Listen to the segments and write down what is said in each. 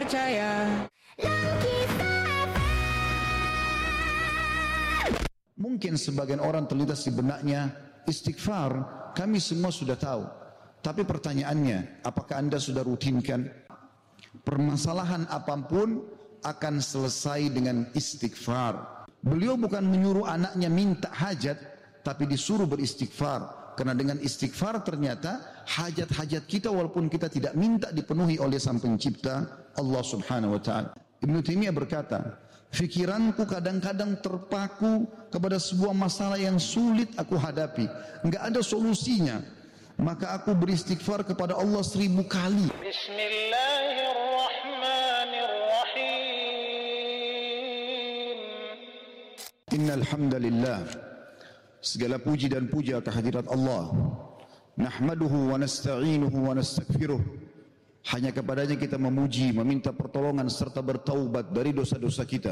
percaya. Mungkin sebagian orang terlintas di benaknya, istighfar kami semua sudah tahu. Tapi pertanyaannya, apakah Anda sudah rutinkan? Permasalahan apapun akan selesai dengan istighfar. Beliau bukan menyuruh anaknya minta hajat, tapi disuruh beristighfar. Karena dengan istighfar ternyata hajat-hajat kita walaupun kita tidak minta dipenuhi oleh Sang Pencipta Allah Subhanahu wa taala. Ibnu Taimiyah berkata, "Fikiranku kadang-kadang terpaku kepada sebuah masalah yang sulit aku hadapi, enggak ada solusinya. Maka aku beristighfar kepada Allah 1000 kali. Bismillahirrahmanirrahim. Innal hamdalillah. Segala puji dan puja kehadirat Allah. Nahmaduhu wa nasta'inuhu wa nastaghfiruh. Hanya kepadanya kita memuji, meminta pertolongan serta bertaubat dari dosa-dosa kita.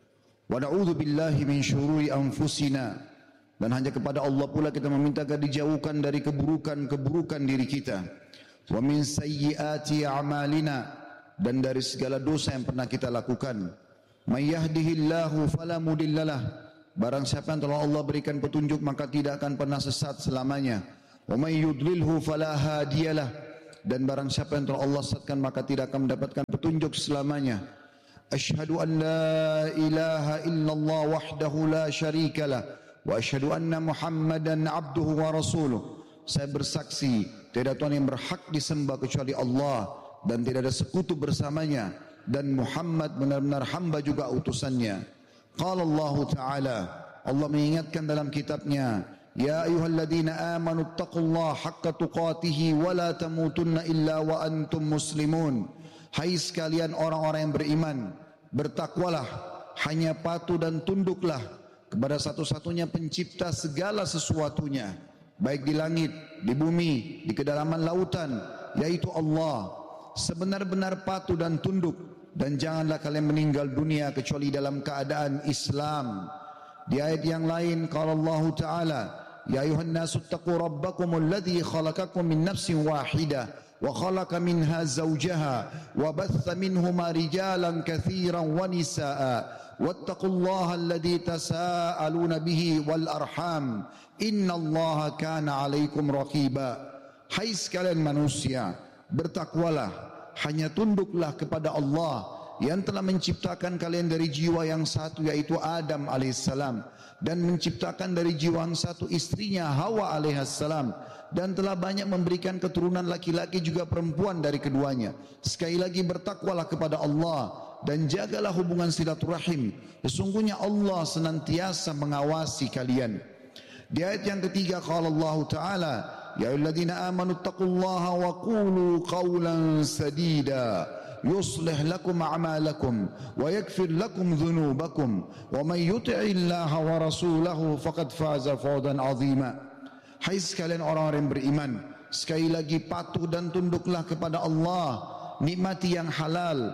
Wa na'udzu billahi min syururi anfusina. Dan hanya kepada Allah pula kita meminta agar dijauhkan dari keburukan-keburukan diri kita. Wa min sayyiati a'malina, dan dari segala dosa yang pernah kita lakukan. May yahdihillahu fala mudhillalah, barang siapa yang telah Allah berikan petunjuk maka tidak akan pernah sesat selamanya. Wa may yudlilhu fala hadiyalah, dan barang siapa yang telah Allah sesatkan maka tidak akan mendapatkan petunjuk selamanya. Asyhadu an la ilaha illallah wahdahu la syarikalah wa asyhadu anna Muhammadan abduhu wa rasuluh. Saya bersaksi tidak ada Tuhan yang berhak disembah kecuali Allah dan tidak ada sekutu bersamanya, dan Muhammad benar-benar hamba juga utusannya. Qala Allah Ta'ala, Allah mengingatkan dalam kitabnya, ya ayyuhalladzina amanu taqullaha haqqa tuqatih wa la tamutunna illa wa antum muslimun. Hai sekalian orang-orang yang beriman, bertakwalah, hanya patuh dan tunduklah kepada satu-satunya pencipta segala sesuatunya, baik di langit, di bumi, di kedalaman lautan, yaitu Allah. Sebenar-benar patuh dan tunduk, dan janganlah kalian meninggal dunia kecuali dalam keadaan Islam. Di ayat yang lain qala Allah Ta'ala, ya ayuhan nasu taqu rabbakumul ladzi khalaqakum min nafsin wahidah wa khalaqa minha zawjaha wa batha minhuma rijalan katsiran wa nisaa wattaqullaha alladzi tasaaluna bihi wal arham innallaha kana 'alaikum raqiba. Hai sekalian manusia, bertakwalah, hanya tunduklah kepada Allah yang telah menciptakan kalian dari jiwa yang satu, yaitu Adam alaihissalam, dan menciptakan dari jiwa yang satu istrinya Hawa alaihissalam, dan telah banyak memberikan keturunan laki-laki juga perempuan dari keduanya. Sekali lagi, bertakwalah kepada Allah dan jagalah hubungan silaturahim. Sesungguhnya Allah senantiasa mengawasi kalian. Di ayat yang ketiga qala Allah Ta'ala, ya ayyuhalladzina amanu taqullaha wa qulu qawlan sadida yuslih lakum a'malakum wa yaghfir lakum dhunubakum wa may yuti'illaha wa rasulahu faqad faza fawzan 'azima. Hai sekalian orang-orang yang beriman, sekali lagi patuh dan tunduklah kepada Allah, nikmati yang halal,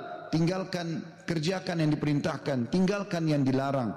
kerjakan yang diperintahkan, tinggalkan yang dilarang,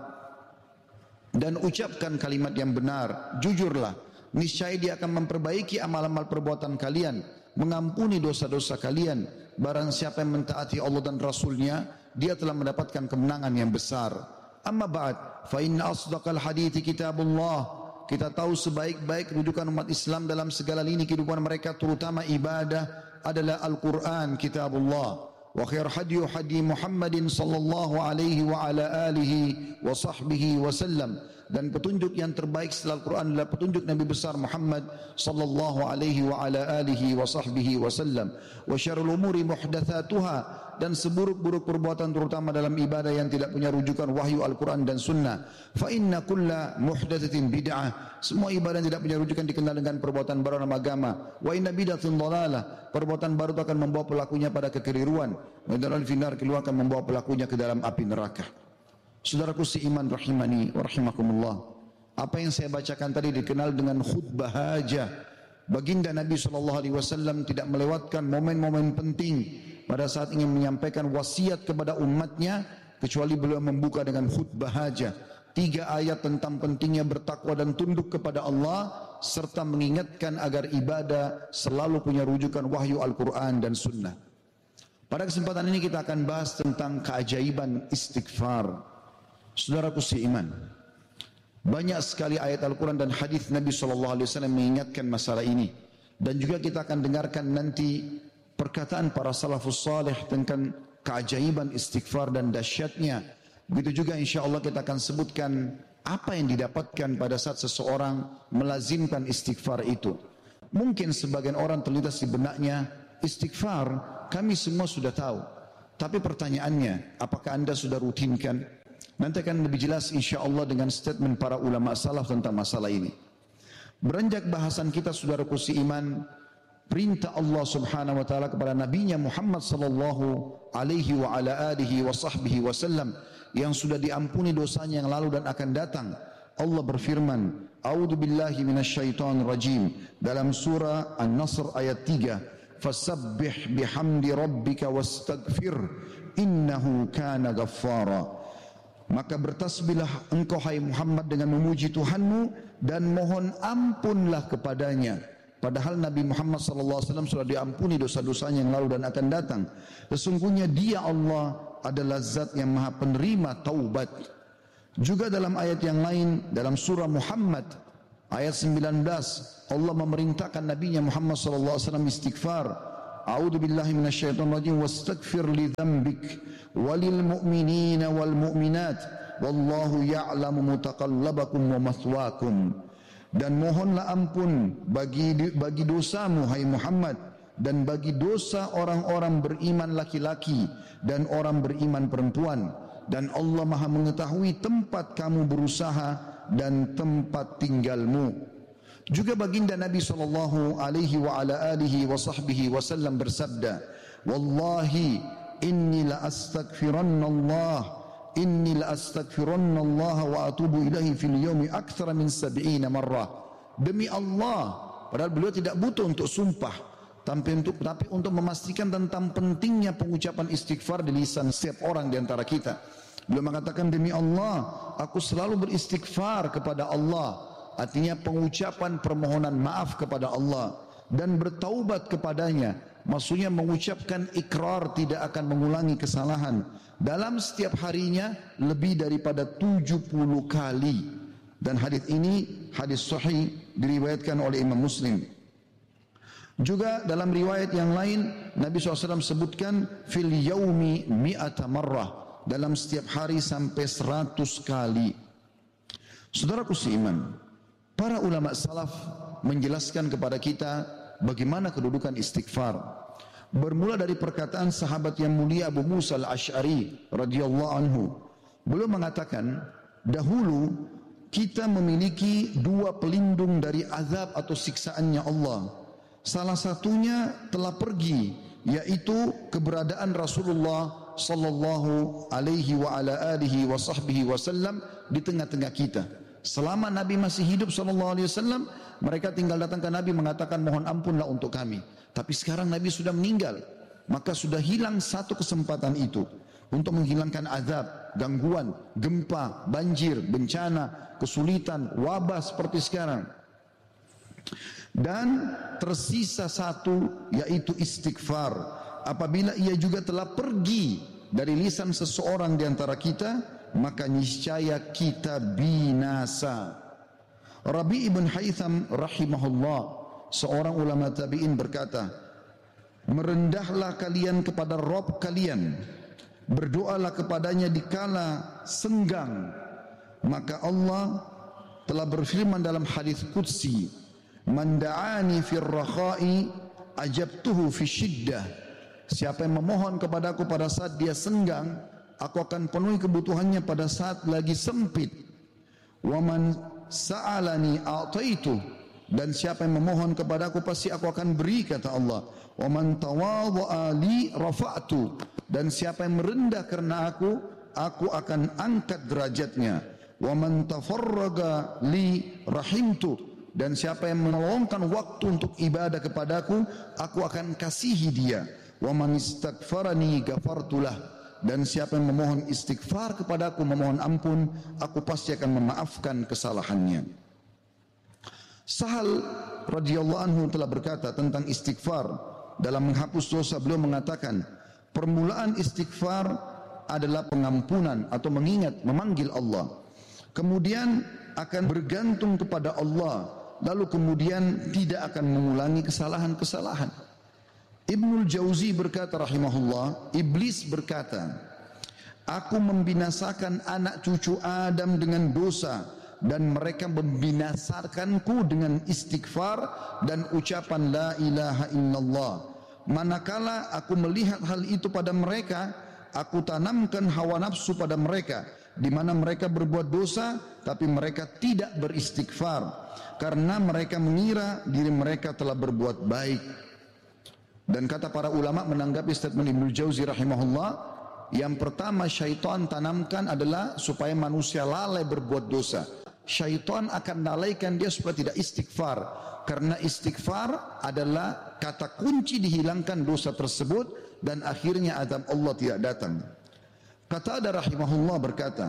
dan ucapkan kalimat yang benar, jujurlah. Niscaya dia akan memperbaiki amal-amal perbuatan kalian, mengampuni dosa-dosa kalian. Barang siapa yang mentaati Allah dan Rasulnya, dia telah mendapatkan kemenangan yang besar. Amma ba'd, fa inna asdaqal hadithi kitabullah. Kita tahu sebaik-baik rujukan umat Islam dalam segala lini kehidupan mereka, terutama ibadah, adalah Al-Quran, kitabullah. Wa khair hadiyu hadi Muhammadin sallallahu alaihi wa ala alihi wa sahbihi wa sallam. Dan petunjuk yang terbaik setelah Al-Quran adalah petunjuk Nabi besar Muhammad sallallahu alaihi wa ala alihi wa sahbihi wa sallam. Wa syarrul umuri muhdatsatuha, dan seburuk-buruk perbuatan terutama dalam ibadah yang tidak punya rujukan wahyu Al-Quran dan Sunnah. Fa inna kulla muhdatsatin bid'ah, semua ibadah yang tidak punya rujukan dikenal dengan perbuatan baru dalam agama. Wa inna bid'atin dhalalah, perbuatan baru itu akan membawa pelakunya pada kekeliruan. Wa dalam finar, keluar akan membawa pelakunya ke dalam api neraka. Saudaraku seiman rahimani wa rahimakumullah, apa yang saya bacakan tadi dikenal dengan khutbah hajah. Baginda Nabi SAW tidak melewatkan momen-momen penting pada saat ingin menyampaikan wasiat kepada umatnya, kecuali beliau membuka dengan khutbah hajah. 3 ayat tentang pentingnya bertakwa dan tunduk kepada Allah, serta mengingatkan agar ibadah selalu punya rujukan wahyu Al-Quran dan Sunnah. Pada kesempatan ini kita akan bahas tentang keajaiban istighfar. Saudaraku seiman, banyak sekali ayat Al-Quran dan hadis Nabi SAW mengingatkan masalah ini. Dan juga kita akan dengarkan nanti perkataan para salafus salih tentang keajaiban istighfar dan dahsyatnya. Begitu juga insya Allah kita akan sebutkan apa yang didapatkan pada saat seseorang melazimkan istighfar itu. Mungkin sebagian orang terlintas di benaknya, istighfar kami semua sudah tahu. Tapi pertanyaannya, apakah anda sudah rutinkan? Nanti akan lebih jelas insya Allah dengan statement para ulama salaf tentang masalah ini. Beranjak bahasan kita saudaraku seiman, perintah Allah subhanahu wa ta'ala kepada Nabinya Muhammad sallallahu alaihi wa ala alihi wa sahbihi wasallam yang sudah diampuni dosanya yang lalu dan akan datang. Allah berfirman, A'udzu billahi minasyaitonir rajim dalam surah An-Nasr ayat 3, Fasabbih bihamdi rabbika wastaghfir innahu kana ghaffara. Maka bertasbihlah engkau hai Muhammad dengan memuji Tuhanmu dan mohon ampunlah kepadanya. Padahal Nabi Muhammad SAW sudah diampuni dosa-dosanya yang lalu dan akan datang. Sesungguhnya Dia Allah adalah zat yang maha penerima taubat. Juga dalam ayat yang lain dalam surah Muhammad ayat 19 Allah memerintahkan Nabinya Muhammad SAW istighfar. A'udzu billahi minasyaitonir rajim wastaghfir li dzambik walil mu'minina wal mu'minat wallahu ya'lamu mutaqallabakum wa mathwaakum. Dan mohonlah ampun bagi dosamu hai Muhammad dan bagi dosa orang-orang beriman laki-laki dan orang beriman perempuan, dan Allah Maha mengetahui tempat kamu berusaha dan tempat tinggalmu. Juga baginda Nabi sallallahu alaihi wa ala alihi wa sahbihi wasallam bersabda, wallahi inni la astaghfiranna Allah wa atubu ilaihi fil yawmi aktsara min 70 marrah. Demi Allah, padahal beliau tidak butuh untuk sumpah, tapi untuk memastikan tentang pentingnya pengucapan istighfar di lisan setiap orang di antara kita. Beliau mengatakan, demi Allah, aku selalu beristighfar kepada Allah. Artinya pengucapan permohonan maaf kepada Allah dan bertaubat kepadanya. Maksudnya mengucapkan ikrar tidak akan mengulangi kesalahan dalam setiap harinya lebih daripada 70 kali. Dan hadis ini hadis sahih diriwayatkan oleh Imam Muslim. Juga dalam riwayat yang lain Nabi SAW sebutkan fil yaumi mi'ata marrah, dalam setiap hari sampai 100 kali. Saudaraku seiman, para ulama salaf menjelaskan kepada kita bagaimana kedudukan istighfar. Bermula dari perkataan sahabat yang mulia Abu Musa al-Ash'ari radhiyallahu anhu. Beliau mengatakan, dahulu kita memiliki dua pelindung dari azab atau siksaannya Allah. Salah satunya telah pergi, yaitu keberadaan Rasulullah sallallahu alaihi wa ala alihi wa sahbihi wasallam di tengah-tengah kita. Selama Nabi masih hidup sallallahu alaihi wasallam, mereka tinggal datang ke Nabi mengatakan mohon ampunlah untuk kami. Tapi sekarang Nabi sudah meninggal, maka sudah hilang satu kesempatan itu untuk menghilangkan azab, gangguan, gempa, banjir, bencana, kesulitan, wabah seperti sekarang. Dan tersisa satu, yaitu istighfar. Apabila ia juga telah pergi dari lisan seseorang di antara kita, maka niscaya kita binasa. Rabi' ibn Haytham rahimahullah, seorang ulama tabi'in berkata, merendahlah kalian kepada Rabb kalian, berdoalah kepadanya dikala senggang, maka Allah telah berfirman dalam hadis qudsi, man da'ani fir rakha'i ajabtuhu fi syiddah. Siapa yang memohon kepadaku pada saat dia senggang, aku akan penuhi kebutuhannya pada saat lagi sempit. Wa man sa'alani a'taitu, dan siapa yang memohon kepadaku pasti aku akan beri, kata Allah. Wa man tawadha'a li rafa'tu, dan siapa yang merendah karena aku akan angkat derajatnya. Wa man tafarraga li rahimtu, dan siapa yang meluangkan waktu untuk ibadah kepadaku, aku akan kasihi dia. Wa man istaghfarani ghafartulah, dan siapa yang memohon istighfar kepadaku, memohon ampun, aku pasti akan memaafkan kesalahannya. Sahal radhiyallahu anhu telah berkata tentang istighfar dalam menghapus dosa. Beliau mengatakan, Permulaan istighfar adalah pengampunan atau mengingat, memanggil Allah. Kemudian akan bergantung kepada Allah, lalu kemudian tidak akan mengulangi kesalahan-kesalahan. Ibnul Jauzi berkata rahimahullah, iblis berkata, aku membinasakan anak cucu Adam dengan dosa, dan mereka membinasakanku dengan istighfar dan ucapan la ilaha illallah. Manakala aku melihat hal itu pada mereka, aku tanamkan hawa nafsu pada mereka, di mana mereka berbuat dosa tapi mereka tidak beristighfar karena mereka mengira diri mereka telah berbuat baik. Dan kata para ulama menanggapi statement Ibnu Jauzi rahimahullah, yang pertama syaitan tanamkan adalah supaya manusia lalai berbuat dosa. Syaitan akan lalaikan dia supaya tidak istighfar, karena istighfar adalah kata kunci dihilangkan dosa tersebut dan akhirnya azab Allah tidak datang. Qatadah rahimahullah berkata,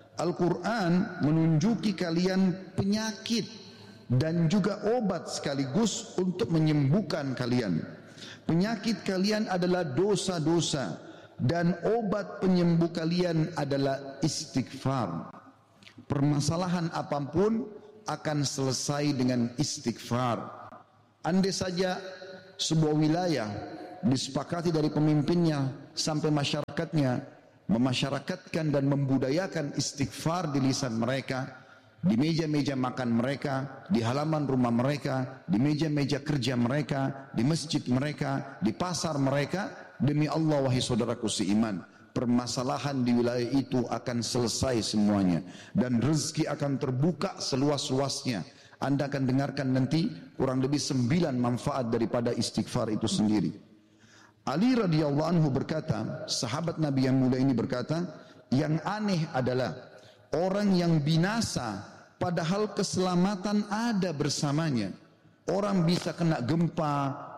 Al-Quran menunjuki kalian penyakit dan juga obat sekaligus untuk menyembuhkan kalian. Penyakit kalian adalah dosa-dosa dan obat penyembuh kalian adalah istighfar. Permasalahan apapun akan selesai dengan istighfar. Andai saja sebuah wilayah disepakati dari pemimpinnya sampai masyarakatnya memasyarakatkan dan membudayakan istighfar di lisan mereka, di meja-meja makan mereka, di halaman rumah mereka, di meja-meja kerja mereka, di masjid mereka, di pasar mereka, demi Allah wahai saudaraku seiman, permasalahan di wilayah itu akan selesai semuanya dan rezeki akan terbuka seluas-luasnya. Anda akan dengarkan nanti kurang lebih 9 manfaat daripada istighfar itu sendiri. Ali radhiyallahu anhu berkata, sahabat Nabi yang mulia ini berkata, yang aneh adalah orang yang binasa padahal keselamatan ada bersamanya. Orang bisa kena gempa,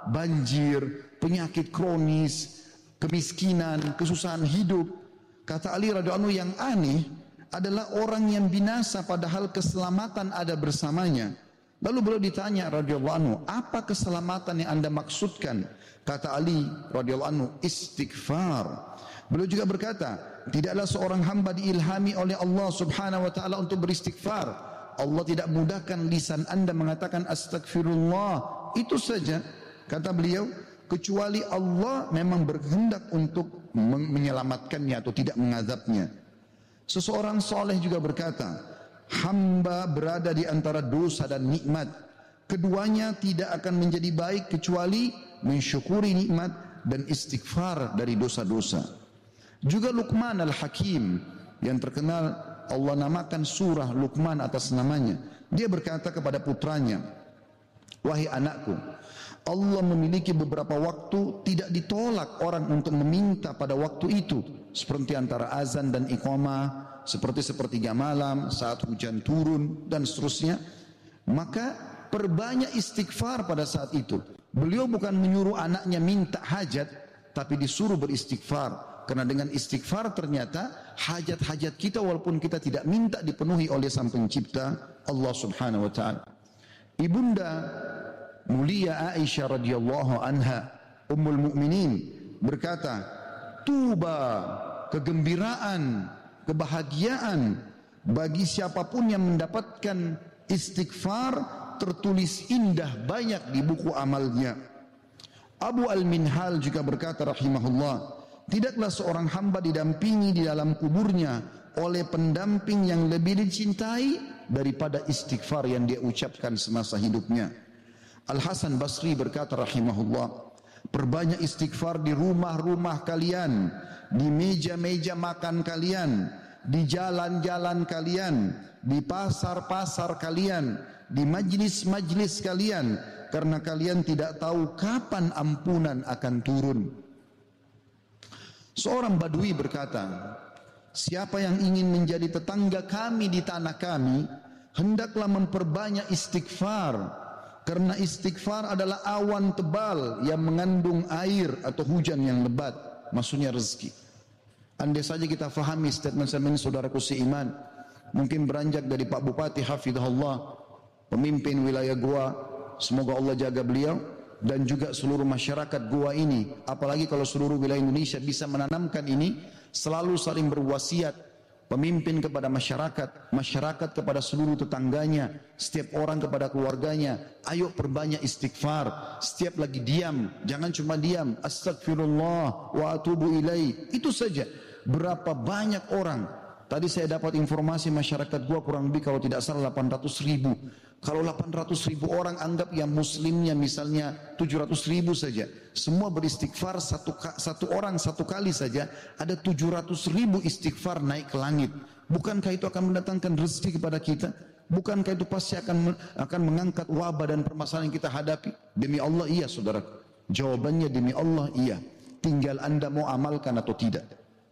banjir, penyakit kronis, kemiskinan, kesusahan hidup. Kata Ali radhiyallahu anhu, yang aneh adalah orang yang binasa padahal keselamatan ada bersamanya. Lalu beliau ditanya radhiyallahu anhu, apa keselamatan yang Anda maksudkan? Kata Ali radhiyallahu anhu, istighfar. Beliau juga berkata, tidaklah seorang hamba diilhami oleh Allah subhanahu wa ta'ala untuk beristighfar. Allah tidak mudahkan lisan Anda mengatakan astagfirullah. Itu saja, kata beliau, kecuali Allah memang berkehendak untuk menyelamatkannya atau tidak mengazabnya. Seseorang soleh juga berkata, hamba berada di antara dosa dan nikmat. Keduanya tidak akan menjadi baik kecuali mensyukuri nikmat dan istighfar dari dosa-dosa. Juga Luqman Al-Hakim yang terkenal Allah namakan surah Luqman atas namanya. Dia berkata kepada putranya, wahai anakku, Allah memiliki beberapa waktu tidak ditolak orang untuk meminta pada waktu itu, seperti antara azan dan iqamah, seperti sepertiga malam, saat hujan turun dan seterusnya. Maka perbanyak istighfar pada saat itu. Beliau bukan menyuruh anaknya minta hajat, tapi disuruh beristighfar. Karena dengan istighfar ternyata hajat-hajat kita walaupun kita tidak minta dipenuhi oleh Sang Pencipta Allah Subhanahu wa taala. Ibunda mulia Aisyah radhiyallahu anha, Ummul Mukminin, berkata, tuba, kegembiraan, kebahagiaan bagi siapapun yang mendapatkan istighfar tertulis indah banyak di buku amalnya. Abu Al-Minhal juga berkata rahimahullah, tidaklah seorang hamba didampingi di dalam kuburnya oleh pendamping yang lebih dicintai daripada istighfar yang dia ucapkan semasa hidupnya. Al-Hasan Basri berkata rahimahullah, perbanyak istighfar di rumah-rumah kalian, di meja-meja makan kalian, di jalan-jalan kalian, di pasar-pasar kalian, di majlis-majlis kalian, karena kalian tidak tahu kapan ampunan akan turun. Seorang Badui berkata, siapa yang ingin menjadi tetangga kami di tanah kami, hendaklah memperbanyak istighfar, karena istighfar adalah awan tebal yang mengandung air atau hujan yang lebat, maksudnya rezeki. Andai saja kita fahami statement ini saudaraku seiman, mungkin beranjak dari Pak Bupati hafizahullah, pemimpin wilayah Goa, semoga Allah jaga beliau, dan juga seluruh masyarakat gua ini, apalagi kalau seluruh wilayah Indonesia bisa menanamkan ini, selalu saling berwasiat, pemimpin kepada masyarakat, masyarakat kepada seluruh tetangganya, setiap orang kepada keluarganya. Ayo perbanyak istighfar. Setiap lagi diam, jangan cuma diam. Astagfirullah wa atubu ilaih. Itu saja. Berapa banyak orang. Tadi saya dapat informasi masyarakat gua kurang lebih kalau tidak salah 800.000. Kalau 800.000 orang anggap yang muslimnya misalnya 700.000 saja. Semua beristighfar satu orang satu kali saja. Ada 700.000 istighfar naik ke langit. Bukankah itu akan mendatangkan rezeki kepada kita? Bukankah itu pasti akan mengangkat wabah dan permasalahan yang kita hadapi? Demi Allah iya saudara. Jawabannya demi Allah iya. Tinggal anda mau amalkan atau tidak.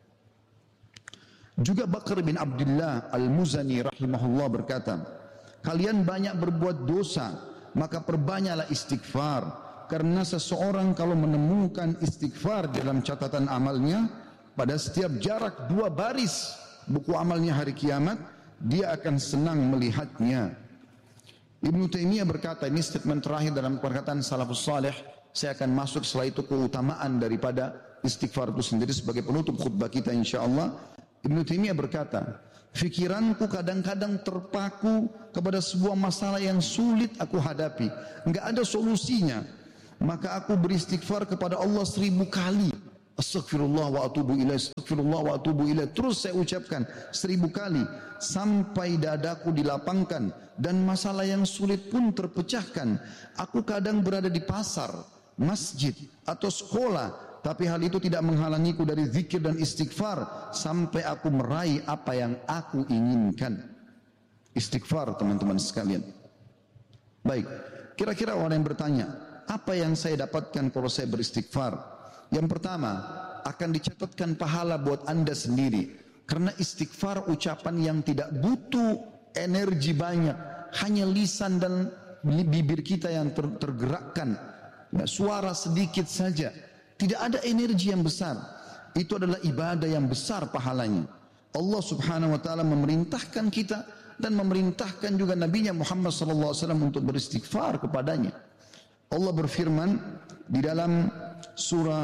Juga Bakar bin Abdullah Al-Muzani rahimahullah berkata, kalian banyak berbuat dosa, maka perbanyaklah istighfar. Karena seseorang kalau menemukan istighfar dalam catatan amalnya, pada setiap jarak 2 baris buku amalnya hari kiamat, dia akan senang melihatnya. Ibnu Taimiyah berkata, ini statement terakhir dalam perkataan salafus saleh. Saya akan masuk setelah itu keutamaan daripada istighfar itu sendiri sebagai penutup khutbah kita insyaallah. Ibnu Taimiyah berkata, fikiranku kadang-kadang terpaku kepada sebuah masalah yang sulit aku hadapi, enggak ada solusinya, maka aku beristighfar kepada Allah 1000 kali. Astagfirullah wa atubu ilaih, astagfirullah wa atubu ilaih. Terus saya ucapkan 1000 kali sampai dadaku dilapangkan dan masalah yang sulit pun terpecahkan. Aku kadang berada di pasar, masjid atau sekolah, tapi hal itu tidak menghalangiku dari zikir dan istighfar sampai aku meraih apa yang aku inginkan. Istighfar teman-teman sekalian. Baik, kira-kira orang yang bertanya, apa yang saya dapatkan kalau saya beristighfar? Yang pertama, akan dicatatkan pahala buat anda sendiri. Karena istighfar ucapan yang tidak butuh energi banyak, hanya lisan dan bibir kita yang tergerakkan, suara sedikit saja. Tidak ada energi yang besar. Itu adalah ibadah yang besar pahalanya. Allah subhanahu wa ta'ala memerintahkan kita dan memerintahkan juga Nabinya Muhammad sallallahu alaihi wasallam untuk beristighfar kepadanya. Allah berfirman di dalam surah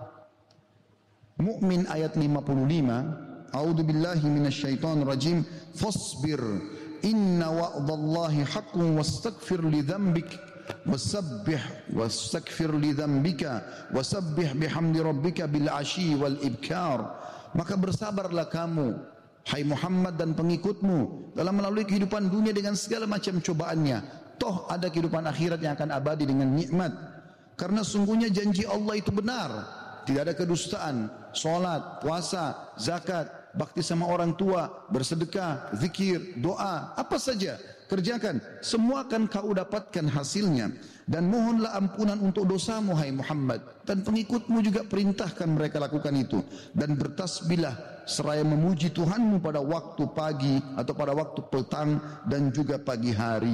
Mu'min ayat 55, A'udzu billahi minasyaitonir rajim, fasbir inna wa'dallahi haqqun wastaghfir li dzambik wasabbih wastaghfir li dzambika wasabbih bihamdi rabbika bil ashi wal ibkar. Maka bersabarlah kamu hai Muhammad dan pengikutmu dalam melalui kehidupan dunia dengan segala macam cobaannya. Toh ada kehidupan akhirat yang akan abadi dengan nikmat. Karena sungguhnya janji Allah itu benar. Tidak ada kedustaan. Salat, puasa, zakat, bakti sama orang tua, bersedekah, zikir, doa, apa saja kerjakan, semua akan kau dapatkan hasilnya. Dan mohonlah ampunan untuk dosamu hai Muhammad, dan pengikutmu juga perintahkan mereka lakukan itu. Dan bertasbihlah seraya memuji Tuhanmu pada waktu pagi atau pada waktu petang dan juga pagi hari.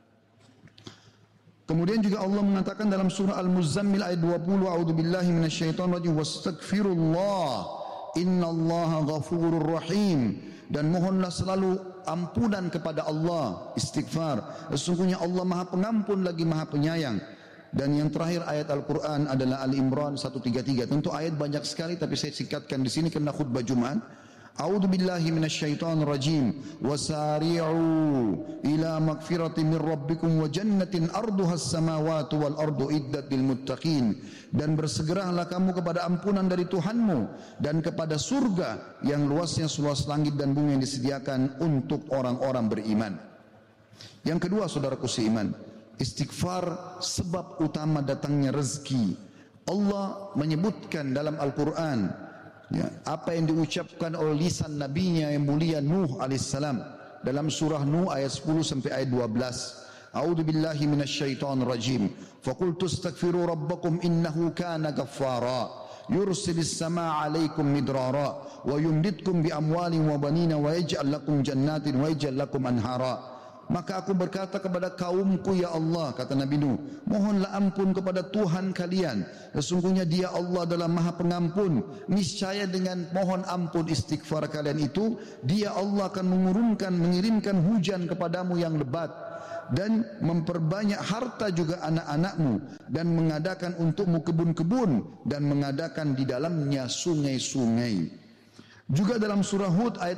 Kemudian juga Allah mengatakan dalam surah Al-Muzammil ayat 20, a'udzubillahi minasyaitonir rajim, wastaghfirullah innallaha ghafurur rahim. Dan mohonlah selalu ampunan kepada Allah, istighfar. Sesungguhnya Allah Maha Pengampun lagi Maha Penyayang. Dan yang terakhir ayat Al-Quran adalah Al-Imran 133. Tentu ayat banyak sekali tapi saya singkatkan di sini karena khutbah Jumat. A'udzu billahi minasyaitonir rajim. Wasari'u ila magfiratin min rabbikum wa jannatin arduha as-samawati wal ardu iddat lil muttaqin. Dan bersegeralah kamu kepada ampunan dari Tuhanmu dan kepada surga yang luasnya seluas langit dan bumi yang disediakan untuk orang-orang beriman. Yang kedua saudaraku seiman, istighfar sebab utama datangnya rezeki. Allah menyebutkan dalam Al-Quran apa yang diucapkan oleh lisan nabinya yang mulia Nuh alaihissalam dalam surah Nuh ayat 10 sampai ayat 12. A'udzu billahi minasyaitonir rajim. Faqultu astaghfiru rabbakum innahu kana ghaffara yursilis samaa 'alaikum midrara wa yumditkum bi amwalin wa banina wa yaj'al lakum jannatin wa yaj'al lakum anhara. Maka aku berkata kepada kaumku, ya Allah, kata Nabi Nuh, mohonlah ampun kepada Tuhan kalian. Sesungguhnya Dia Allah adalah Maha Pengampun. Niscaya dengan mohon ampun istighfar kalian itu, Dia Allah akan mengirimkan hujan kepadamu yang lebat dan memperbanyak harta juga anak-anakmu, dan mengadakan untukmu kebun-kebun, dan mengadakan di dalamnya sungai-sungai. Juga dalam surah Hud ayat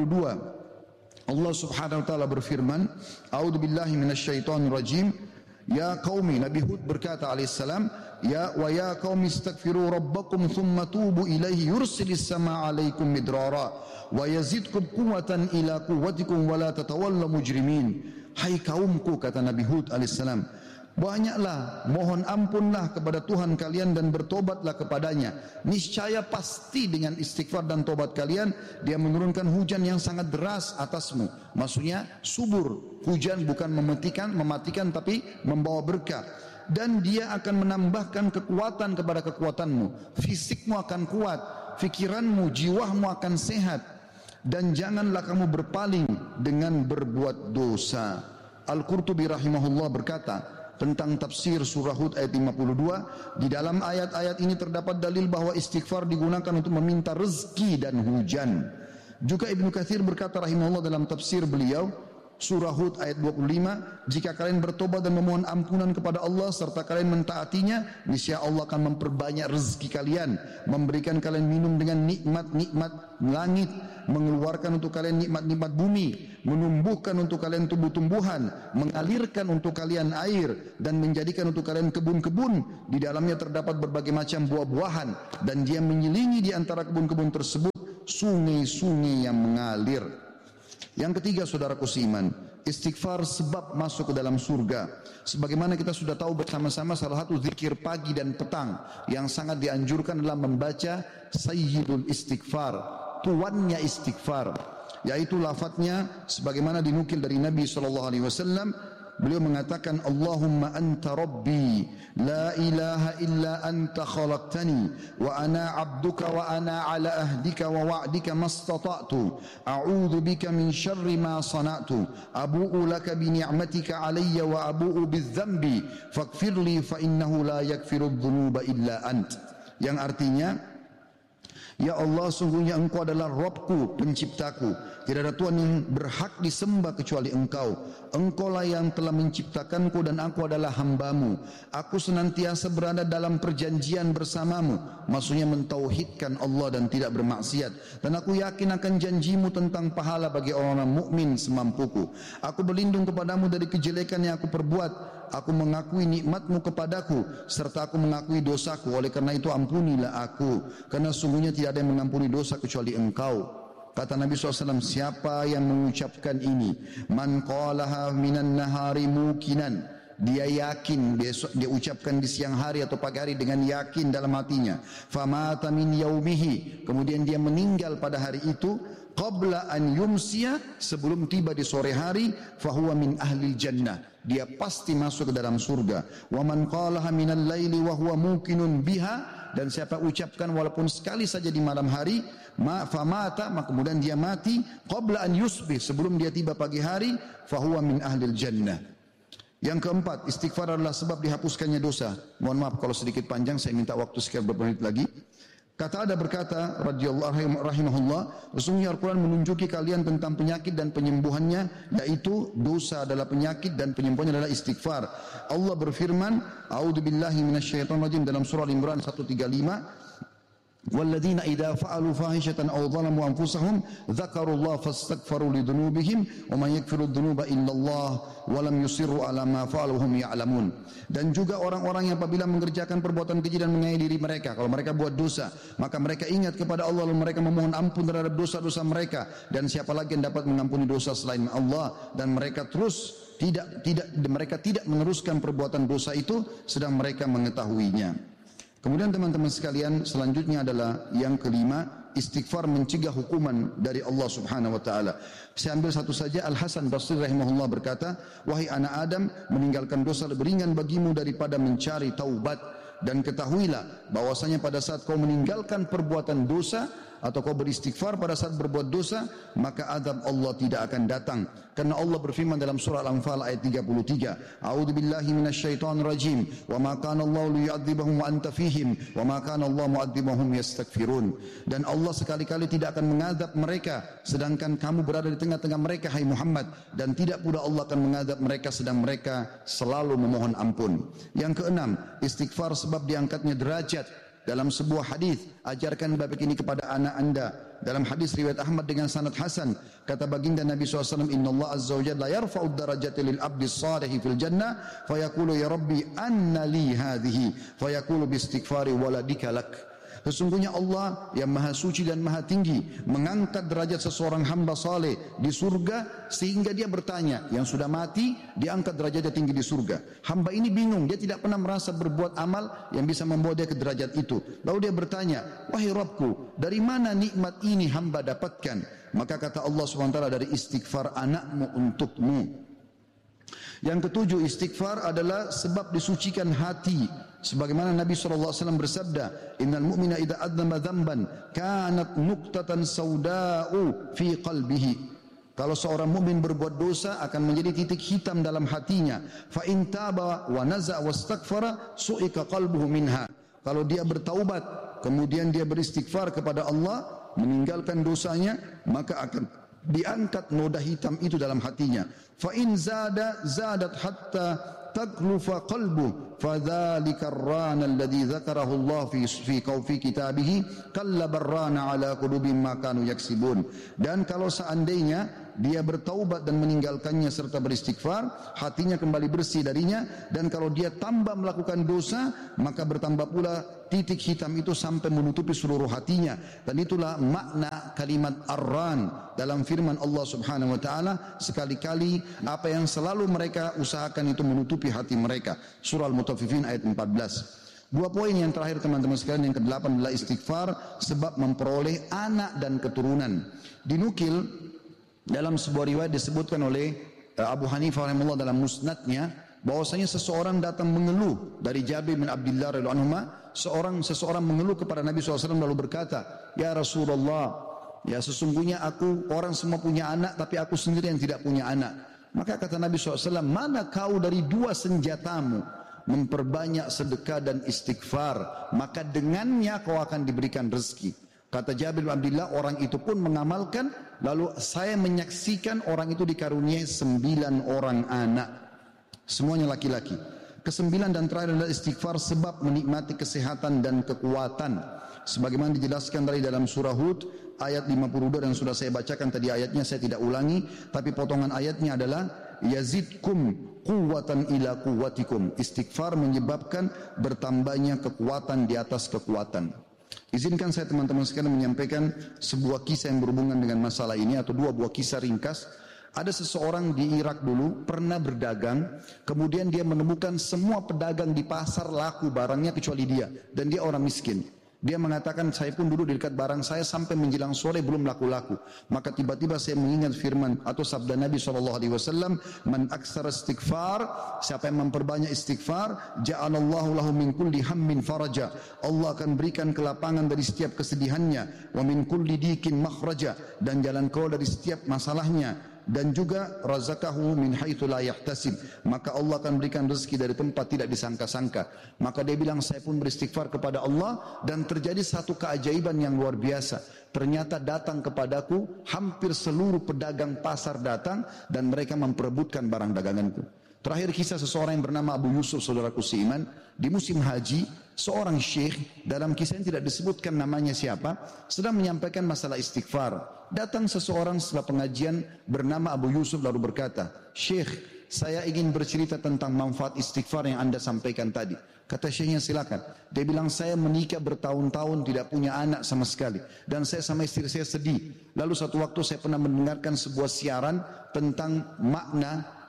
52, Allah Subhanahu wa taala berfirman, A'udzubillahi minasyaitonir rajim. Ya qaumi, Nabi Hud berkata alaihissalam, ya qaumi istaghfiru rabbakum thumma tubu ilaihi yursilis samaa alaikum midrara wa yazidkum quwwatan ila quwwatikum wa la tatawallaw mujrimin. Hai kaumku, kata Nabi Hud alaihissalam, banyaklah mohon ampunlah kepada Tuhan kalian dan bertobatlah kepadanya. Niscaya pasti dengan istighfar dan tobat kalian Dia menurunkan hujan yang sangat deras atasmu. Maksudnya subur. Hujan bukan mematikan tapi membawa berkah. Dan Dia akan menambahkan kekuatan kepada kekuatanmu. Fisikmu akan kuat, fikiranmu, jiwamu akan sehat. Dan janganlah kamu berpaling dengan berbuat dosa. Al-Qurtubi rahimahullah berkata tentang tafsir surah Hud ayat 52, di dalam ayat-ayat ini terdapat dalil bahwa istighfar digunakan untuk meminta rezeki dan hujan. Juga Ibnu Katsir berkata rahimahullah dalam tafsir beliau surah Hud ayat 25, jika kalian bertobat dan memohon ampunan kepada Allah serta kalian mentaatinya, niscaya Allah akan memperbanyak rezeki kalian, memberikan kalian minum dengan nikmat-nikmat langit, mengeluarkan untuk kalian nikmat-nikmat bumi, menumbuhkan untuk kalian tumbuh-tumbuhan, mengalirkan untuk kalian air, dan menjadikan untuk kalian kebun-kebun. Di dalamnya terdapat berbagai macam buah-buahan, dan Dia menyelingi di antara kebun-kebun tersebut sungai-sungai yang mengalir. Yang ketiga, saudaraku seiman, istighfar sebab masuk ke dalam surga. Sebagaimana kita sudah tahu bersama-sama, salah satu zikir pagi dan petang yang sangat dianjurkan adalah membaca Sayyidul Istighfar, tuannya istighfar, yaitu lafadznya sebagaimana dinukil dari Nabi SAW. Beliau mengatakan, Allahumma anta rabbi, la ilaha illa anta khalaqtani, wa ana abduka wa ana ala ahdika wa wa'dika mastata'tu, a'udhu bika min syarri ma sana'tu, abu'u laka bi ni'matika alayya wa abu'u bidzambi, faghfirli fa innahu la yakfiru dhunuba illa ant. Yang artinya, ya Allah, sungguhnya Engkau adalah Rabbku, penciptaku. Tidak ada Tuhan yang berhak disembah kecuali Engkau. Engkaulah yang telah menciptakanku dan aku adalah hambamu. Aku senantiasa berada dalam perjanjian bersamamu. Maksudnya mentauhidkan Allah dan tidak bermaksiat. Dan aku yakin akan janjimu tentang pahala bagi orang-orang mukmin semampuku. Aku berlindung kepadamu dari kejelekan yang aku perbuat. Aku mengakui nikmatmu kepadaku, serta aku mengakui dosaku. Oleh karena itu ampunilah aku, karena sungguhnya tidak ada yang mengampuni dosa kecuali Engkau. Kata Nabi SAW, siapa yang mengucapkan ini, man qalaha minan nahari mukinan, dia yakin, dia ucapkan di siang hari atau pagi hari dengan yakin dalam hatinya, famata min yaumihi, kemudian dia meninggal pada hari itu, qabla an yumsiya, sebelum tiba di sore hari, fahuwa min ahlil jannah, dia pasti masuk ke dalam surga. Wa man qalaha minal laili wa huwa muqinun biha, dan siapa ucapkan walaupun sekali saja di malam hari, famata, maka kemudian dia mati, qabla an yusbih, sebelum dia tiba pagi hari, fahuwa min ahlil jannah. Yang keempat, istighfar adalah sebab dihapuskannya dosa. Mohon maaf kalau sedikit panjang, saya minta waktu sekitar beberapa menit lagi. Kata ada berkata radhiyallahu rahimahullah, sesungguhnya Al-Quran menunjuki kalian tentang penyakit dan penyembuhannya, yaitu dosa adalah penyakit dan penyembuhannya adalah istighfar. Allah berfirman, a'udzubillahi minasyaitonir rajim, dalam surah Al-Imran 135, walladzina idza fa'alu fahishatan aw dhalamu anfusahum dzakarullaha fastaghfaru lidzunubihim wa may yaghfiru dzunuba illallah wa lam yusirru ala ma fa'alu hum ya'lamun. Dan juga orang-orang yang apabila mengerjakan perbuatan keji dan menganiaya diri mereka, kalau mereka buat dosa, maka mereka ingat kepada Allah lalu mereka memohon ampun terhadap dosa-dosa mereka, dan siapa lagi yang dapat mengampuni dosa selain Allah, dan mereka terus mereka tidak meneruskan perbuatan dosa itu sedang mereka mengetahuinya. Kemudian teman-teman sekalian, selanjutnya adalah yang kelima, istighfar mencegah hukuman dari Allah Subhanahu wa taala. Saya ambil satu saja. Al Hasan Basri rahimahullah berkata, wahai anak Adam, meninggalkan dosa lebih ringan bagimu daripada mencari taubat, dan ketahuilah bahwasanya pada saat kau meninggalkan perbuatan dosa, atau kau beristighfar pada saat berbuat dosa, maka azab Allah tidak akan datang. Karena Allah berfirman dalam surah Al-Anfal ayat 33, A'udzubillahi minasyaitonirrajim, wa ma kana Allah liyu'adzibahum wa anta fihim, wa ma kana Allah mu'adzibahum yastaghfirun. Dan Allah sekali-kali tidak akan mengadab mereka sedangkan kamu berada di tengah-tengah mereka, hai Muhammad, dan tidak pula Allah akan mengadab mereka sedang mereka selalu memohon ampun. Yang keenam, istighfar sebab diangkatnya derajat. Dalam sebuah hadis, ajarkan bab ini kepada anak anda. Dalam hadis riwayat Ahmad dengan sanad hasan, kata baginda Nabi SAW, Inna Allah Azza wa Jalla yarfa'ud darajati lil abdi salihi fil jannah, fayaqulu ya Rabbi anna li hadhihi, fayaqulu bi istighfari waladika lak. Sesungguhnya Allah yang maha suci dan maha tinggi mengangkat derajat seseorang hamba saleh di surga sehingga dia bertanya, yang sudah mati diangkat derajatnya tinggi di surga. Hamba ini bingung, dia tidak pernah merasa berbuat amal yang bisa membawa dia ke derajat itu. Lalu dia bertanya, wahai Rabbku, dari mana nikmat ini hamba dapatkan? Maka kata Allah SWT, dari istighfar anakmu untukmu. Yang ketujuh, istighfar adalah sebab disucikan hati. Sebagaimana Nabi SAW bersabda, Innal mu'mina idha adnama dhamban kanat nuktatan sauda'u fi qalbihi. Kalau seorang mukmin berbuat dosa akan menjadi titik hitam dalam hatinya. Fa in taba wa naza wastaghfara su'ika qalbuhu minha. Kalau dia bertaubat kemudian dia beristighfar kepada Allah, meninggalkan dosanya, maka akan diangkat noda hitam itu dalam hatinya. Fa in zadat hatta taglufa qalbu fadzalika ar-rana alladhi dzakarahu Allah fi kitabihi kalla barrana ala qulubihim ma kanu yaksibun. Dan kalau seandainya dia bertaubat dan meninggalkannya serta beristighfar, hatinya kembali bersih darinya, dan kalau dia tambah melakukan dosa, maka bertambah pula titik hitam itu sampai menutupi seluruh hatinya. Dan itulah makna kalimat ar-ran dalam firman Allah Subhanahu wa taala, sekali-kali apa yang selalu mereka usahakan itu menutupi hati mereka. Surah Al-Mutaffifin ayat 14. Dua poin yang terakhir teman-teman sekalian, yang ke-8 adalah istighfar sebab memperoleh anak dan keturunan. Dinukil dalam sebuah riwayat disebutkan oleh Abu Hanifah rahimahullah dalam musnadnya, bahwasanya seseorang datang mengeluh dari Jabir bin Abdullah radhiyallahu anhu. Seseorang mengeluh kepada Nabi SAW lalu berkata, ya Rasulullah, ya sesungguhnya orang semua punya anak tapi aku sendiri yang tidak punya anak. Maka kata Nabi SAW, mana kau dari dua senjatamu, memperbanyak sedekah dan istighfar, maka dengannya kau akan diberikan rezeki. Kata Jabir bin Abdullah, orang itu pun mengamalkan, lalu saya menyaksikan orang itu dikaruniai 9 orang anak, semuanya laki-laki. Kesembilan dan terakhir adalah istighfar sebab menikmati kesehatan dan kekuatan. Sebagaimana dijelaskan dari dalam surah Hud ayat 52 dan sudah saya bacakan tadi ayatnya, saya tidak ulangi, tapi potongan ayatnya adalah yazidkum quwwatan ila quwwatikum. Istighfar menyebabkan bertambahnya kekuatan di atas kekuatan. Izinkan saya teman-teman sekalian menyampaikan sebuah kisah yang berhubungan dengan masalah ini, atau dua buah kisah ringkas. Ada seseorang di Irak dulu pernah berdagang, kemudian dia menemukan semua pedagang di pasar laku barangnya kecuali dia, dan dia orang miskin. Dia mengatakan, saya pun dulu di dekat barang saya sampai menjelang sore belum laku-laku. Maka tiba-tiba saya mengingat firman atau sabda Nabi SAW, man aksara istighfar, siapa yang memperbanyak istighfar, ja'alallahu lahu min kulli hammin faraja, Allah akan berikan kelapangan dari setiap kesedihannya, wa min kulli dikin makhraja, dan jalan keluar dari setiap masalahnya, dan juga razaqahu min haitsu la yahtasib, maka Allah akan berikan rezeki dari tempat tidak disangka-sangka. Maka dia bilang, saya pun beristighfar kepada Allah, dan terjadi satu keajaiban yang luar biasa. Ternyata datang kepadaku hampir seluruh pedagang pasar datang, dan mereka memperebutkan barang daganganku. Terakhir kisah seseorang yang bernama Abu Yusuf, saudaraku seiman, di musim haji, seorang syekh, dalam kisah ini tidak disebutkan namanya siapa, sedang menyampaikan masalah istighfar. Datang seseorang setelah pengajian bernama Abu Yusuf lalu berkata, Syekh, saya ingin bercerita tentang manfaat istighfar yang anda sampaikan tadi. Kata syekhnya, silakan. Dia bilang, saya menikah bertahun-tahun tidak punya anak sama sekali, dan saya sama istri saya sedih. Lalu satu waktu saya pernah mendengarkan sebuah siaran tentang makna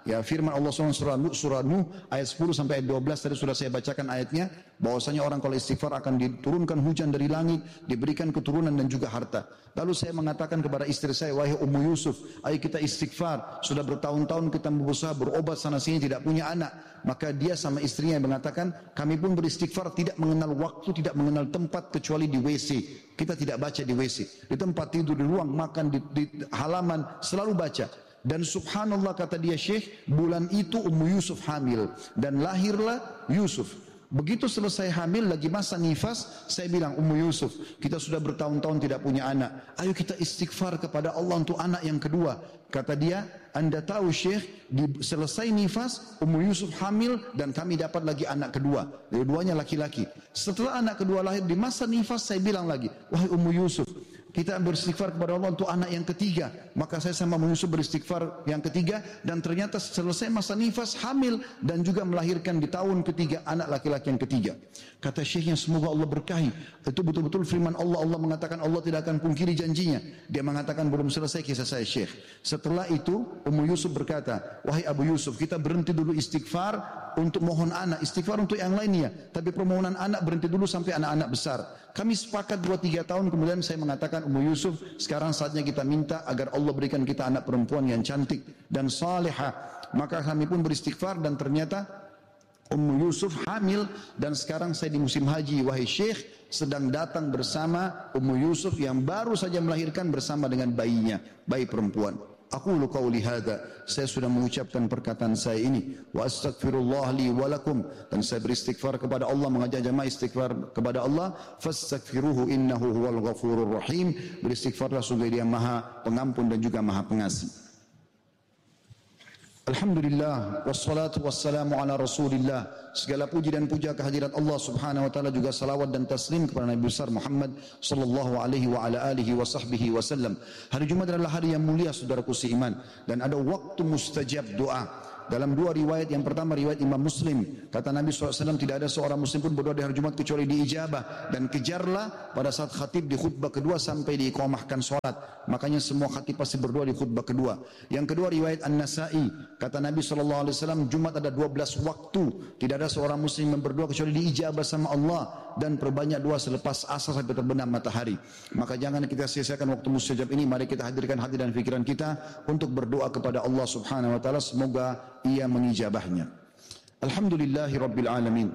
Ya, firman Allah SWT surah Nuh ayat 10 sampai ayat 12 tadi sudah saya bacakan ayatnya, bahwasanya orang kalau istighfar akan diturunkan hujan dari langit, diberikan keturunan dan juga harta. Lalu saya mengatakan kepada istri saya, wahai Ummu Yusuf, ayo kita istighfar. Sudah bertahun-tahun kita berusaha berobat sana sini tidak punya anak. Maka dia sama istrinya yang mengatakan, kami pun beristighfar tidak mengenal waktu, tidak mengenal tempat kecuali di WC. Kita tidak baca di WC, di tempat tidur, di ruang makan, di halaman, selalu baca. Dan subhanallah kata dia, Syekh, bulan itu Ummu Yusuf hamil dan lahirlah Yusuf. Begitu selesai hamil lagi masa nifas, saya bilang, Ummu Yusuf, kita sudah bertahun-tahun tidak punya anak. Ayo kita istighfar kepada Allah untuk anak yang kedua. Kata dia, Anda tahu Syekh, selesai nifas Ummu Yusuf hamil dan kami dapat lagi anak kedua. Dua-duanya laki-laki. Setelah anak kedua lahir di masa nifas, saya bilang lagi, wahai Ummu Yusuf, kita beristighfar kepada Allah untuk anak yang ketiga. Maka saya sama Ummu Yusuf beristighfar yang ketiga, dan ternyata selesai masa nifas hamil dan juga melahirkan di tahun ketiga anak laki-laki yang ketiga. Kata syekhnya, semoga Allah berkahi. Itu betul-betul firman Allah. Allah mengatakan Allah tidak akan pungkiri janjinya. Dia mengatakan belum selesai kisah saya Syekh. Setelah itu Ummu Yusuf berkata, wahai Abu Yusuf, kita berhenti dulu istighfar untuk mohon anak, istighfar untuk yang lainnya, tapi permohonan anak berhenti dulu sampai anak-anak besar. Kami sepakat 2-3 tahun kemudian saya mengatakan, Ummu Yusuf, sekarang saatnya kita minta agar Allah berikan kita anak perempuan yang cantik dan salihah. Maka kami pun beristighfar dan ternyata Ummu Yusuf hamil dan sekarang saya di musim haji, wahai Syekh, sedang datang bersama Ummu Yusuf yang baru saja melahirkan bersama dengan bayinya, bayi perempuan. Aku qauli hadza, saya sudah mengucapkan perkataan saya ini, wa astaghfirullah li wa lakum, dan saya beristighfar kepada Allah, mengajak jamaah istighfar kepada Allah, fastaghfiruhu innahu huwal ghafurur rahim. Beristighfarlah, sungguh Dia Maha Pengampun dan juga Maha Pengasih. Alhamdulillah, wassalatu wassalamu ala Rasulillah. Segala puji dan puja kehadirat Allah Subhanahu wa taala, juga salawat dan taslim kepada Nabi besar Muhammad sallallahu alaihi wa ala alihi wa sahbihi wasallam. Hari Jumat adalah hari yang mulia saudaraku seiman, dan ada waktu mustajab doa. Dalam dua riwayat, yang pertama riwayat Imam Muslim, kata Nabi SAW, tidak ada seorang muslim pun berdoa di hari Jumat kecuali diijabah, dan kejarlah pada saat khatib di khutbah kedua sampai diiqamahkan sholat. Makanya semua khatib pasti berdoa di khutbah kedua. Yang kedua riwayat An-Nasai, kata Nabi SAW, Jumat ada 12 waktu, tidak ada seorang muslim yang berdoa kecuali diijabah sama Allah, dan perbanyak doa selepas asar sampai terbenam matahari. Maka jangan kita sia-siakan waktu mustajab ini. Mari kita hadirkan hati dan pikiran kita untuk berdoa kepada Allah Subhanahu wa taala, semoga Ia mengijabahnya. Alhamdulillahi Rabbil Alamin.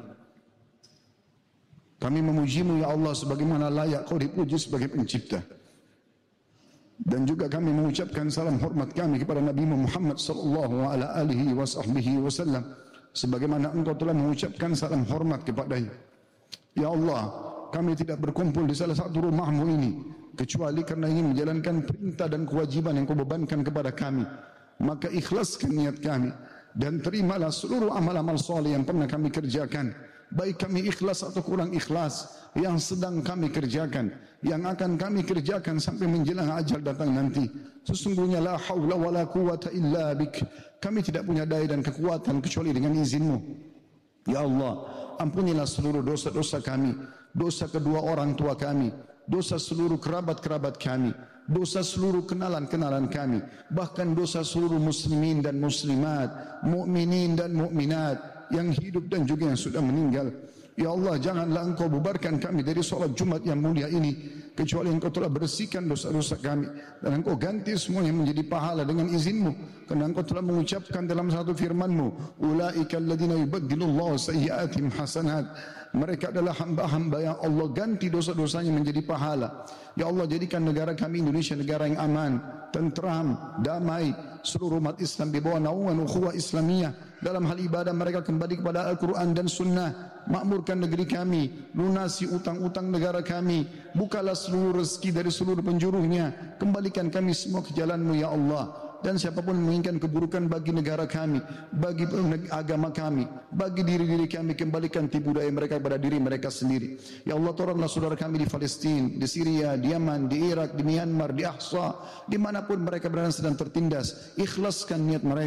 Kami memujimu ya Allah sebagaimana layak Kau dipuji sebagai pencipta. Dan juga kami mengucapkan salam hormat kami kepada Nabi Muhammad sallallahu alaihi wasallam, sebagaimana Engkau telah mengucapkan salam hormat kepadanya. Ya Allah, kami tidak berkumpul di salah satu rumah-Mu ini kecuali karena ingin menjalankan perintah dan kewajiban yang Kau bebankan kepada kami. Maka ikhlaskan niat kami dan terimalah seluruh amal-amal soleh yang pernah kami kerjakan, baik kami ikhlas atau kurang ikhlas, yang sedang kami kerjakan, yang akan kami kerjakan sampai menjelang ajal datang nanti. Sesungguhnya la haula wala quwata illa bik, kami tidak punya daya dan kekuatan kecuali dengan izin-Mu. Ya Allah, ampunilah seluruh dosa-dosa kami, dosa kedua orang tua kami, dosa seluruh kerabat-kerabat kami, dosa seluruh kenalan-kenalan kami, bahkan dosa seluruh muslimin dan muslimat, mukminin dan mukminat yang hidup dan juga yang sudah meninggal. Ya Allah, janganlah Engkau bubarkan kami dari sholat Jumat yang mulia ini kecuali Engkau telah bersihkan dosa-dosa kami, dan Engkau ganti semuanya menjadi pahala dengan izin-Mu, karena Engkau telah mengucapkan dalam satu firman-Mu, ulaika alladzina yubaddilullahu sayyi'atihim hasanat. Mereka adalah hamba-hamba yang Allah ganti dosa-dosanya menjadi pahala. Ya Allah, jadikan negara kami Indonesia negara yang aman, tentram, damai. Seluruh umat Islam di bawah naungan ukhuwah Islamiyah. Dalam hal ibadah mereka kembali kepada Al-Quran dan Sunnah. Makmurkan negeri kami, lunasi utang-utang negara kami, bukalah seluruh rezeki dari seluruh penjuruhnya. Kembalikan kami semua ke jalan-Mu ya Allah. Dan siapapun menginginkan keburukan bagi negara kami, bagi agama kami, bagi diri-diri kami, kembalikan tipu daya mereka kepada diri mereka sendiri. Ya Allah, tolonglah saudara kami di Palestina, di Syria, di Yaman, di Irak, di Myanmar, di Ahsa, dimanapun mereka berada sedang tertindas. Ikhlaskan niat mereka,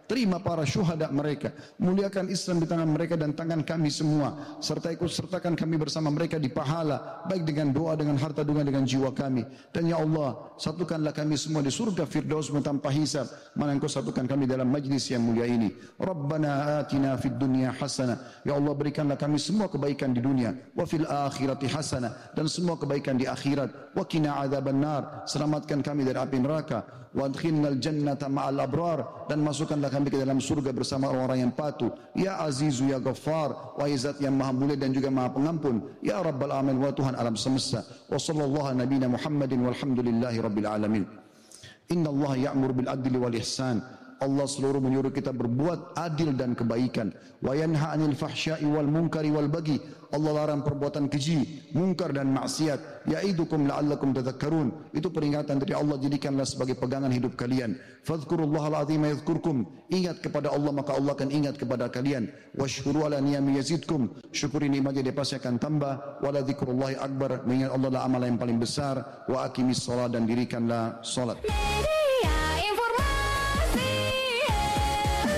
terima para syuhada mereka, muliakan Islam di tangan mereka dan tangan kami semua, serta ikut sertakan kami bersama mereka di pahala, baik dengan doa, dengan harta, dengan jiwa kami. Dan ya Allah, satukanlah kami semua di surga Firdaus tanpa hisab, mana Engkau satukan kami dalam majlis yang mulia ini. Rabbana atina fid dunya hasanah, ya Allah berikanlah kami semua kebaikan di dunia, wa fil akhirati hasanah, dan semua kebaikan di akhirat, wa qina adzabannar, selamatkan kami dari api neraka, wa adkhilnal jannata ma'al abrar, dan masukkanlah kami ke dalam surga bersama orang-orang yang patuh. Ya Azizu ya Ghaffar, wa Izzat yang maha mulia dan juga maha pengampun. Ya Rabbal Alamin, wa Tuhan alam semesta. Wa sallallahu nabiyina Muhammadin walhamdulillahi rabbil alamin. Inna Allah ya'mur bil adli wal ihsan. Allah seluruh menyuruh kita berbuat adil dan kebaikan. Wa yanha 'anil fahsya'i wal munkari wal baghi. Allah larang perbuatan keji, mungkar dan maksiat. Ya'idukum la'allakum tadhakkarun. Itu peringatan dari Allah, jadikanlah sebagai pegangan hidup kalian. Fadhkurullahal 'azima yadhkurkum. Ingat kepada Allah maka Allah akan ingat kepada kalian. Washkuru ala niyami yazidkum. Syukuri nikmatnya dia pasti akan tambah. Wala dzikrullahi akbar. Mengingat Allah adalah amalan yang paling besar. Wa aqimis shalah, dan dirikanlah salat.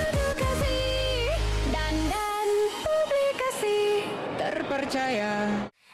Percaya.